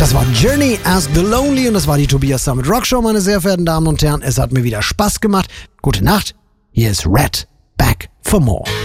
Das war Journey, Ask the Lonely und das war die Tobias Summit Rockshow, meine sehr verehrten Damen und Herren. Es hat mir wieder Spaß gemacht. Gute Nacht. Hier ist Red. Back for more.